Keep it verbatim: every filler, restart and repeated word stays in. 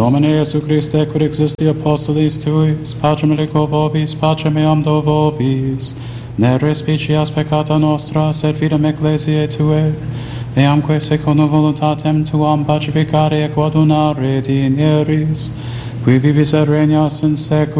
Domine Iesu Christe, quid existi apostolis tuis, pacem reliquo vobis, pacem eam do vobis, ne respicias peccata nostra, sed fidem ecclesiae Tuae, eamque secondo voluntatem Tuam pacificare et coadunare dineris, qui vivis et regnas in saecula